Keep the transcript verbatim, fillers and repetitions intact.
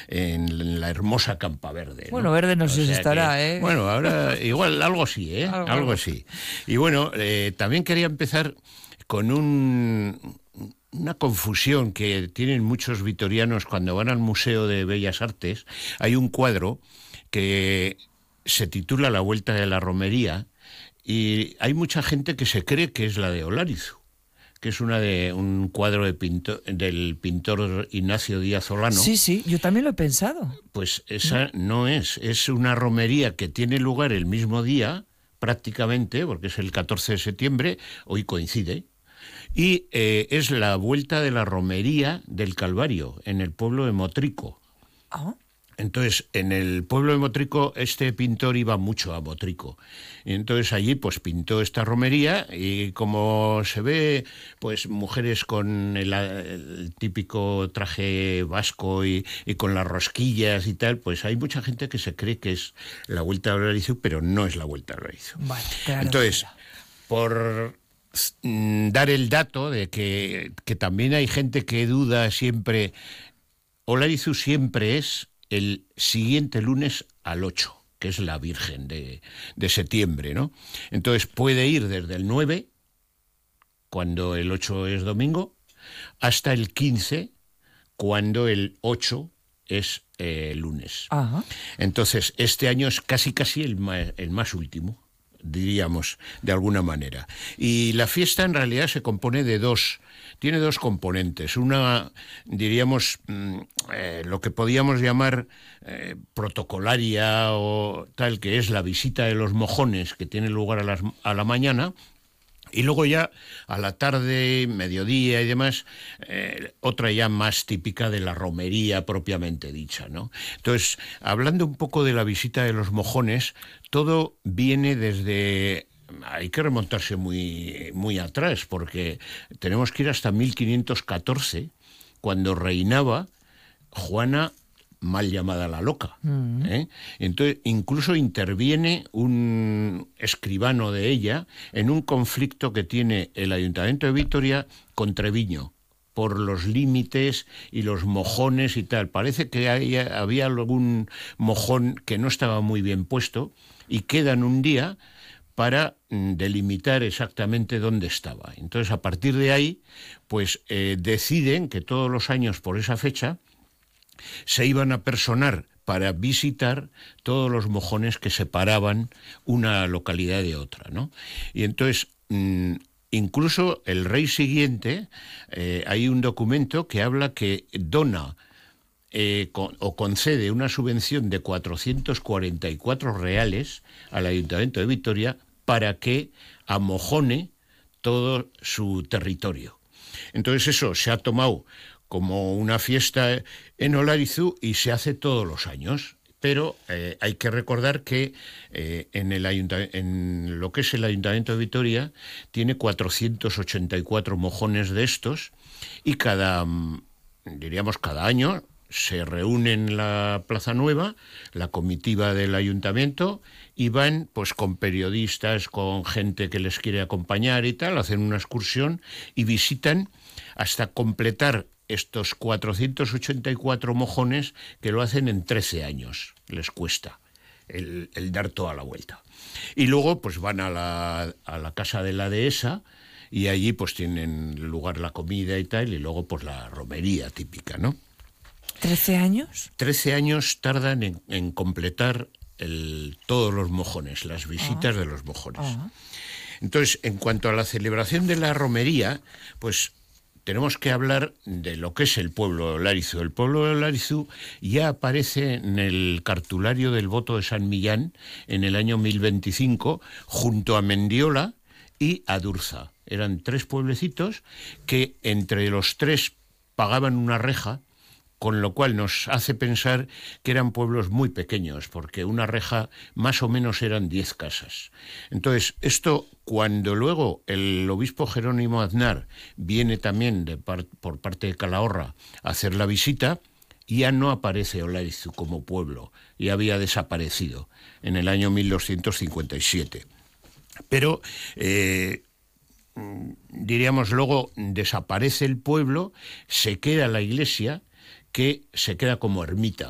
en la hermosa Campa Verde, ¿no? Bueno, verde no O sé si sea estará, que, ¿eh? Bueno, ahora igual algo sí, ¿eh? Algo, Algo algo. sí. Y bueno, eh, también quería empezar con un, una confusión que tienen muchos vitorianos cuando van al Museo de Bellas Artes. Hay un cuadro que se titula La Vuelta de la Romería y hay mucha gente que se cree que es la de Olarizu, que es una de un cuadro de pintor, del pintor Ignacio Díaz Olano. Sí, sí, yo también lo he pensado. Pues esa no es, es una romería que tiene lugar el mismo día, prácticamente, porque es el catorce de septiembre, hoy coincide, y eh, es la vuelta de la romería del Calvario, en el pueblo de Motrico. Ah. Entonces, en el pueblo de Motrico, este pintor iba mucho a Motrico. Y entonces allí, pues, pintó esta romería y como se ve, pues, mujeres con el, el típico traje vasco y, y con las rosquillas y tal, pues hay mucha gente que se cree que es la Vuelta de Olarizu, pero no es la Vuelta de Olarizu. Vale, claro. Entonces, por dar el dato de que, que también hay gente que duda siempre, Olarizu siempre es el siguiente lunes al ocho, que es la Virgen de, de septiembre, ¿no? Entonces puede ir desde el nueve, cuando el ocho es domingo, hasta el quince, cuando el ocho es eh, lunes. Ajá. Entonces, este año es casi casi el más, el más último, diríamos, de alguna manera. Y la fiesta en realidad se compone de dos, tiene dos componentes. Una, diríamos, eh, lo que podíamos llamar eh, protocolaria o tal, que es la visita de los mojones, que tiene lugar a, las, a la mañana. Y luego ya a la tarde, mediodía y demás, eh, otra ya más típica de la romería propiamente dicha, ¿no? Entonces, hablando un poco de la visita de los mojones, todo viene desde... Hay que remontarse muy, muy atrás, porque tenemos que ir hasta mil quinientos catorce, cuando reinaba Juana, mal llamada la loca. Uh-huh. ¿eh? Entonces, incluso interviene un escribano de ella en un conflicto que tiene el Ayuntamiento de Vitoria con Treviño, por los límites y los mojones y tal. Parece que hay, había algún mojón que no estaba muy bien puesto y quedan un día para delimitar exactamente dónde estaba. Entonces, a partir de ahí, pues eh, deciden que todos los años por esa fecha se iban a personar para visitar todos los mojones que separaban una localidad de otra, ¿no? Y entonces, mmm, incluso el rey siguiente, eh, hay un documento que habla que dona eh, con, o concede una subvención de cuatrocientos cuarenta y cuatro reales al Ayuntamiento de Vitoria para que amojone todo su territorio. Entonces eso se ha tomado como una fiesta en Olarizu y se hace todos los años. Pero eh, hay que recordar que eh, en, el en lo que es el Ayuntamiento de Vitoria tiene cuatrocientos ochenta y cuatro mojones de estos y cada, diríamos, cada año se reúne en la Plaza Nueva la comitiva del Ayuntamiento y van pues con periodistas, con gente que les quiere acompañar y tal, hacen una excursión y visitan hasta completar estos cuatrocientos ochenta y cuatro mojones, que lo hacen en trece años, les cuesta el, el dar toda la vuelta. Y luego pues van a la, a la casa de la dehesa y allí pues tienen lugar la comida y tal, y luego pues la romería típica, ¿no? ¿trece años? trece años tardan en, en completar el, todos los mojones, las visitas ah. de los mojones. Ah. Entonces, en cuanto a la celebración de la romería, pues tenemos que hablar de lo que es el pueblo de Olarizu. El pueblo de Olarizu ya aparece en el cartulario del voto de San Millán en el año mil veinticinco, junto a Mendiola y Adurza. Eran tres pueblecitos que entre los tres pagaban una reja, con lo cual nos hace pensar que eran pueblos muy pequeños, porque una reja más o menos eran diez casas. Entonces, esto, cuando luego el obispo Jerónimo Aznar viene también de par- por parte de Calahorra a hacer la visita, ya no aparece Olarizu como pueblo, ya había desaparecido en el año mil doscientos cincuenta y siete. Pero... Eh, diríamos, luego desaparece el pueblo, se queda la iglesia, que se queda como ermita.